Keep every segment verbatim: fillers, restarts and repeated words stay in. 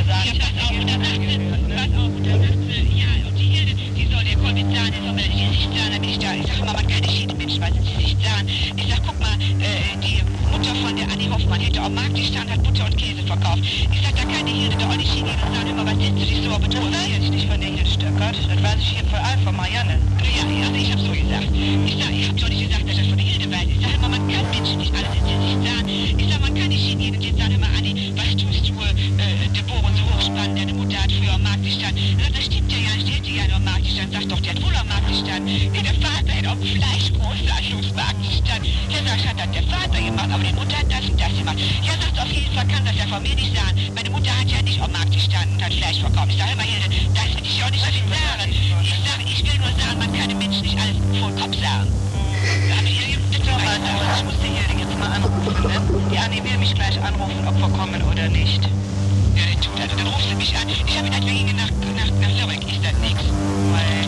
sagen. Ja, pass auf, und dann sagt sie, pass auf, und dann sagt sie, ja, und die Hilde, die soll dir kommen mit Zahn, soll mir die Sicht sahen, dann bin ich da. Ich sag immer, man kann nicht jeden Menschen, weil sie die Sicht sahen. Ich sag, guck mal, äh, die Mutter von der Annie Hoffmann hätte am Markt gestanden, hat Butter und Käse verkauft. Ich sag, da kann die Hilde doch auch nicht hingehen und sagen, immer, was setzt du dich so bedroht? Das weiß ich nicht von der Hilde Stöckert. Das weiß ich hier von Alpha Marianne. Ja, also ich hab so gesagt. Ich sag, ich hab doch nicht gesagt, dass das von der Hilde weiß. Ich sag immer, man kann Menschen nicht alles in sich sahen. Ich sag, man kann nicht hingehen und jetzt sagen, immer, Annie, was tust du, äh, der Bohren so hochspannen, deine Mutter hat früher am Markt gestanden. Das stimmt ja ja, die hätte ja nur am Markt gestanden. Sag doch, die hat wohl am Markt gestanden. Ja, der Vater hat auf dem Fleischgroßfleischungsmarkt gestanden. Ja, sag ich, hat das der Vater gemacht, aber die Mutter hat das und das gemacht. Ja, sagt auf jeden Fall, kann das ja von mir nicht sagen. Meine Mutter hat ja nicht am Markt gestanden und hat Fleisch verkauft. Ich sag immer, Hilde, das will ich auch nicht so viel sagen. Ich sag, ich will nur sagen, man kann den Menschen nicht alles vor den Kopf sagen. Da hab ich ihr jetzt So, also, ich muss die Hilde jetzt mal anrufen, ne? Die Annie will mich gleich anrufen, ob wir kommen oder nicht. Ja, das tut also, dann rufst du mich an. Ich habe gedacht, wir gingen nach, nach, nach Lörrek. Ist das nix? Weil,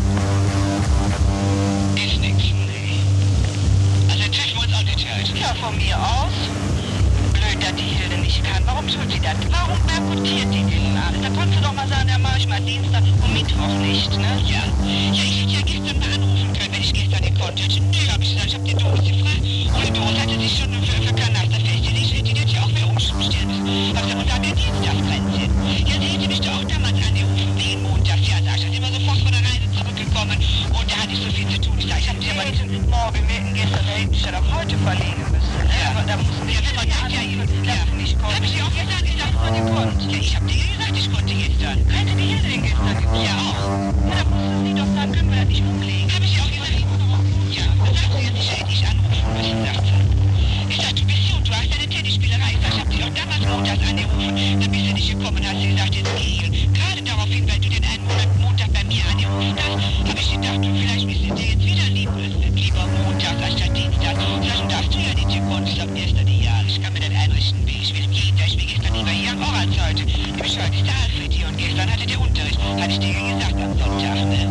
Ist nix. nee. Also dann treffen wir uns auch nicht heute. Ja, von mir aus. Blöd, dass die Hilde nicht kann. Warum tut sie das? Warum boykottiert die den alles? Da konntest du doch mal sagen, ja, mach ich mal Dienstag und Mittwoch nicht, ne? Ja. Ja, ich hätte ja gestern mal anrufen können, wenn ich gestern nicht konnte. Nee, hab ich gesagt, ich hab den Doris gefragt. Und die Doris hatte sich schon für, für Kanasterfest. Die hätte die ja auch wieder umstellen müssen. Hab gesagt, und dann der Dienstagsgrenze. Ja, sie hätte mich doch auch damals angerufen, wegen Montags. Ja, sag ich, ich immer sofort von der Reise zurückgekommen. Und da hatte ich so viel zu tun. Ich sag, ich hab dir Ja, aber aber morgen, wir hätten gestern, da hätte ich ja auf heute verlegen müssen, ne? Ja. Aber da mussten wir Ja, jetzt wenn man ja sagt, ja, anrufen, dass ja. du nicht Hab kommst. ich dir auch gesagt, ich sag, Wann ihr kommt. ja, ich hab dir ja gesagt, ich konnte gestern. Hätte die Hilde denn gestern gekommen? Ja, auch. Ja, da mussten sie doch sagen, können wir das nicht umlegen. Hab ich dir auch gesagt, ja, dann sagt sie jetzt, ich hätte dich anrufen müssen, sagt sie. Ich sag, du bist gut, du hast deine Tennisspielerei. Ich sag, ich hab dich auch damals montags angerufen, dann bist du nicht gekommen, hast du gesagt, jetzt geh ich. Gerade daraufhin, weil du den einen Monat Montag bei mir angerufen hast, hab ich gedacht, du, vielleicht bist du dir jetzt wieder lieb, lieber Montag anstatt Dienstag. Sag, du darfst du ja nicht gekommen, ich sag, erster die Jahre. Ich kann mir das einrichten, wie ich will. Jeden Tag, ich bin gestern lieber hier auch als heute. Nämlich heute ist der Alfred hier und gestern hatte der Unterricht. Hatte ich dir ja gesagt am Sonntag, ne?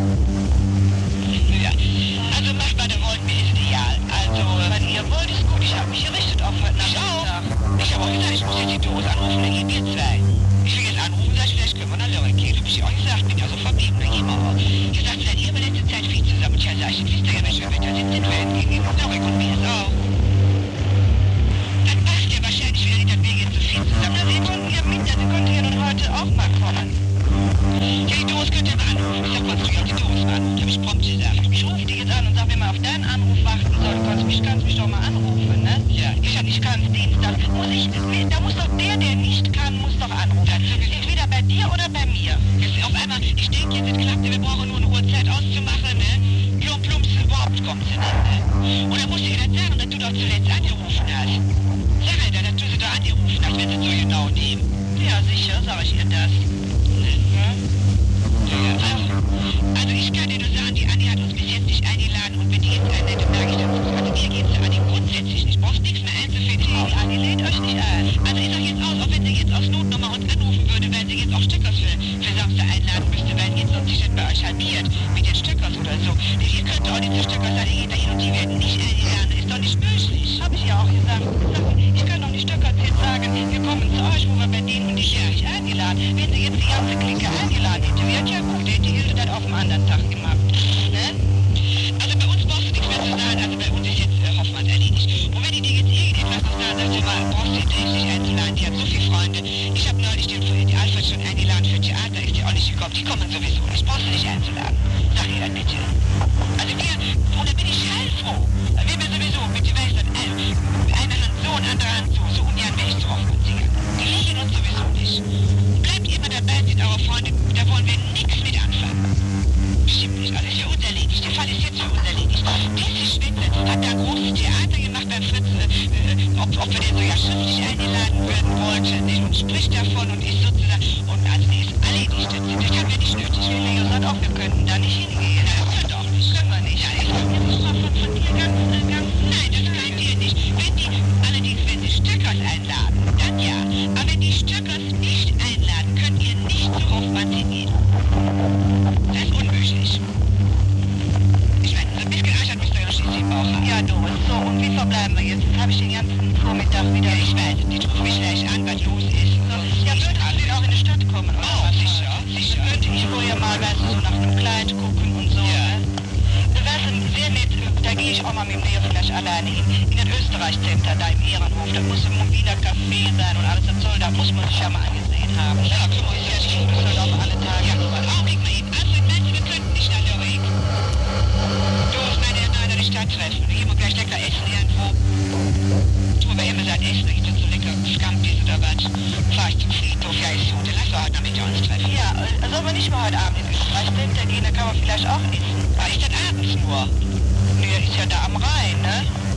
Ja. Also macht, was ihr wollt, mir ist ideal. Also, Wenn ihr wollt, ist gut. Ich habe mich gerichtet auf heute ich auch. Nachmittag. Ich habe auch gesagt, ich muss jetzt die Doris anrufen, dann gehen wir zwei. Ich will jetzt anrufen, sag ich, vielleicht können wir nach Lörrek gehen. Hab ich dir auch gesagt, bin ja so verblieben, dann gehen wir auch. Ich sagte, seid ihr aber letzte Zeit viel zusammen. Und ich sag, ich wisst ihr ja, welche Wetter sind, sind wir jetzt gegen Lörrek und mir ist auch. Dann passt ja wahrscheinlich wieder nicht, dass wir jetzt so viel zusammen Ja, sie konnten ja mit, sie konnte ja nun heute auch mal kommen. Ja, die Doris könnt ihr mal anrufen. Ich sag, konntest du ja auch die Doris mal anrufen, hab ich prompt gesagt. Ich rufe dich jetzt an und sag, wenn man auf deinen Anruf warten soll, du kannst mich, kannst mich doch mal anrufen, ne? Ja, Ich hab nicht kann Dienstag. Muss ich, da muss doch der, der nicht kann, muss doch anrufen. Entweder bei dir oder bei mir. jetzt auf einmal, ich denke jetzt, es klappt, wir brauchen nur eine Uhrzeit auszumachen, ne? Plump, plumps, überhaupt kommt sie nicht, ne? Und dann musst du ihr das sagen, dass du doch zuletzt angerufen hast. Sag ihr dann, dass du sie da angerufen hast, wenn sie so genau nehmen. Ja, sicher, sag ich ihr das. Ne? Hm? Ja, ja. Also, also ich kann dir nur sagen, die Anni hat uns bis jetzt nicht eingeladen und wenn die jetzt einlädt, dann sage ich dazu. Also mir geht's der Anni grundsätzlich nicht. Brauchst nichts mehr einzufinden. Die Anni lädt euch nicht ein. Also ich sag jetzt aus, auch wenn sie jetzt aus Not nochmal uns anrufen würde, wenn sie jetzt auch Stöckers für, für Samstag einladen müsste, weil jetzt sonst sich das bei euch halbiert, mit den Stöckers oder so. Denn ihr könnt auch nicht zu Stöckers sagen, ihr geht da hin und die werden nicht eingeladen. Das ist doch nicht möglich. Hab ich ja auch gesagt. Sag, ich kann doch nicht Stöckert jetzt sagen, wir kommen zu euch, wo wir bei denen und ich ja nicht eingeladen. Wenn sie jetzt die ganze Clique eingeladen hätte, wäre ja gut, hätte die Hilde das auf dem anderen Tag gemacht. Ne? Also bei uns brauchst du nichts mehr zu sagen, also bei uns ist jetzt äh, Hoffmann erledigt. Und wenn die dir jetzt irgendetwas noch sagen, sagst du mal, brauchst du jetzt echt nicht einzuladen, die hat so viele Freunde. Ich habe neulich den, die Alfred schon eingeladen für Theater, ist die auch nicht gekommen, die kommen sowieso nicht, brauchst du nicht einzuladen. Sag ihr dann bitte. Also wir, und da bin ich heilfroh. Wir mir sowieso, bitte weißt du, äh, eine Hand so und andere Hand so, so ungern bin ich zu oft und singen. Die liegen uns sowieso nicht. Bleibt immer dabei, sind eure Freunde, da wollen wir nichts mit anfangen. Stimmt nicht, alles für uns erledigt. Der Fall ist jetzt für uns erledigt. Diese Schwitze hat da großes Theater gemacht beim Fritz, äh, äh, ob, ob wir den so ja schriftlich eingeladen werden wollten, nicht? Und spricht davon und ist sozusagen, und also die ist erledigt. Das, das haben wir nicht nötig. Ich will gesagt auch, wir könnten da nicht hingehen. Ja, das könnt auch nicht. Können wir nicht. Ja, ich, Jetzt ist mal von, von dir ganz, äh, ganz... nein, das könnt ihr nicht. Wenn die, allerdings, wenn sie Stöckers einladen, dann ja. Aber wenn die Stöckers nicht einladen, könnt ihr nicht zu Hoffmann hingehen. Das ist unmöglich. Ich meine, so ein bisschen Arsch hat müsst ihr ja schließlich im Bauch haben. Ja, Doris, so, und wie verbleiben wir jetzt? Jetzt habe ich den ganzen Vormittag wieder... Ja, ich weiß, die rufen mich gleich an, was los ist. Ja, würdest weißt du, so nach einem Kleid gucken und so. Ja. Weißt du, sehr nett, da gehe ich auch mal mit dem Leo vielleicht alleine hin, in das Österreich-Center, da im Ehrenhof, da muss ein mobiler Café sein und alles, das soll, da muss man sich ja mal angesehen haben. Ja, kann man sich ja schon, das soll auch alle Tage. Ja, guck mal, Augenblick mal eben, Astrid, meinst du, wir könnten dich nach Lyrik? Du musst meine Eltern in der Stadt treffen, wir gehen gleich lecker essen irgendwo. Du, aber immer seit Essen, ich bin so lecker Scampis oder was, fahr ich zum Friedhof, ja, ist gut, dann lass doch heute Nachmittag uns treffen. Ja, sollen wir nicht mal heute Abend in den Österreich-Center gehen, da kann man vielleicht auch essen. War ich dann abends nur? Nee, ist ja da am Rhein, ne?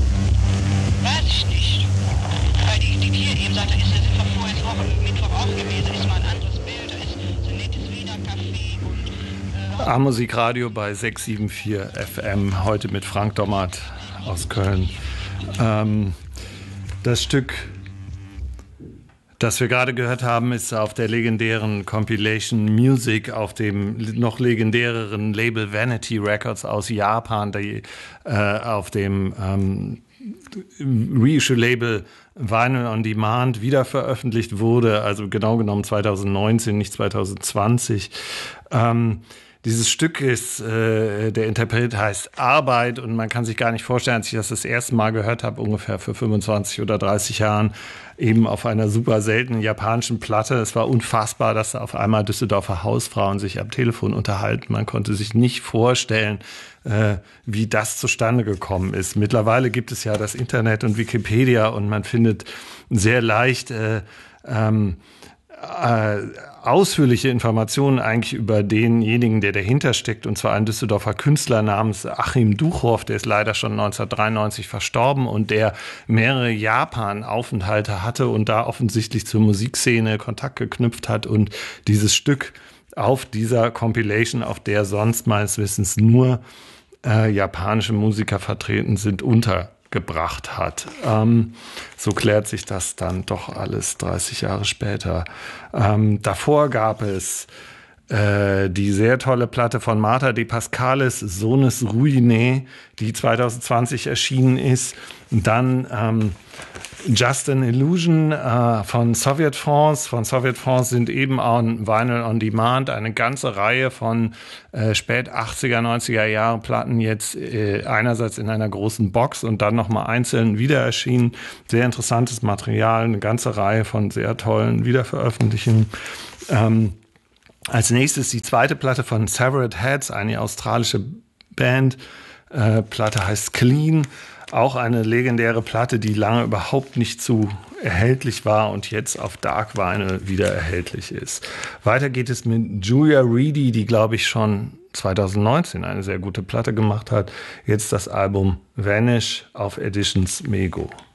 Weiß ich nicht. Weil die, die hier eben sagte, ist, da sind wir vorhin Woche, Mittwoch auch gewesen, ist mal ein anderes Bild, da ist so ein nettes Wiener Café und... Äh, A-Musik-Radio bei sechs sieben vier F M, heute mit Frank Dommert aus Köln. Ähm, das Stück, das wir gerade gehört haben, ist auf der legendären Compilation Music auf dem noch legendäreren Label Vanity Records aus Japan, die äh, auf dem ähm, Reissue-Label Vinyl on Demand wieder veröffentlicht wurde, also genau genommen zwanzig neunzehn, nicht zwanzig zwanzig. Ähm, Dieses Stück ist, äh, der Interpret heißt Arbeit und man kann sich gar nicht vorstellen, als ich das das erste Mal gehört habe, ungefähr für fünfundzwanzig oder dreißig Jahren, eben auf einer super seltenen japanischen Platte. Es war unfassbar, dass auf einmal Düsseldorfer Hausfrauen sich am Telefon unterhalten. Man konnte sich nicht vorstellen, äh, wie das zustande gekommen ist. Mittlerweile gibt es ja das Internet und Wikipedia und man findet sehr leicht äh, ähm, äh, ausführliche Informationen eigentlich über denjenigen, der dahinter steckt, und zwar ein Düsseldorfer Künstler namens Achim Duchow, der ist leider schon neunzehnhundertdreiundneunzig verstorben und der mehrere Japan-Aufenthalte hatte und da offensichtlich zur Musikszene Kontakt geknüpft hat und dieses Stück auf dieser Compilation, auf der sonst meines Wissens nur äh, japanische Musiker vertreten sind, unter gebracht hat. Ähm, so klärt sich das dann doch alles dreißig Jahre später. Ähm, davor gab es äh, die sehr tolle Platte von Marta de Pascalis, Sones Ruiné, die zwanzig zwanzig erschienen ist. Und dann ähm, Just an Illusion äh, von Soviet France. Von Soviet France sind eben auch Vinyl on Demand eine ganze Reihe von äh, spät achtziger, neunziger Jahre Platten jetzt äh, einerseits in einer großen Box und dann nochmal einzeln wieder erschienen. Sehr interessantes Material, eine ganze Reihe von sehr tollen Wiederveröffentlichungen. Ähm, als nächstes die zweite Platte von Severed Heads, eine australische Band. Äh, Platte heißt Clean. Auch eine legendäre Platte, die lange überhaupt nicht so erhältlich war und jetzt auf Dark Vinyl wieder erhältlich ist. Weiter geht es mit Julia Reedy, die, glaube ich, schon zwanzig neunzehn eine sehr gute Platte gemacht hat. Jetzt das Album Vanish auf Editions Mego.